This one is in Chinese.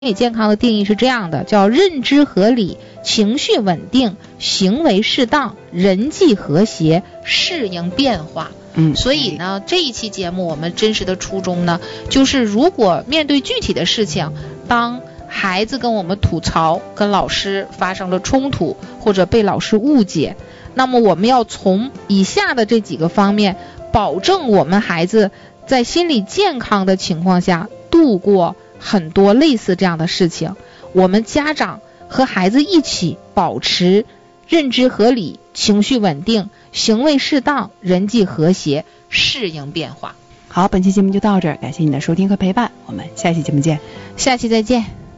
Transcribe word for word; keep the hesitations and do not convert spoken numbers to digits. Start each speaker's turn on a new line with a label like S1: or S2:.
S1: 理健康的定义是这样的，叫认知合理，情绪稳定，行为适当，人际和谐，适应变化。
S2: 嗯，
S1: 所以呢，这一期节目我们真实的初衷呢，就是如果面对具体的事情，当孩子跟我们吐槽，跟老师发生了冲突，或者被老师误解，那么我们要从以下的这几个方面，保证我们孩子在心理健康的情况下度过很多类似这样的事情。我们家长和孩子一起保持认知合理，情绪稳定，行为适当，人际和谐，适应变化。
S2: 好，本期节目就到这儿，感谢你的收听和陪伴，我们下期节目见。
S1: 下期再见。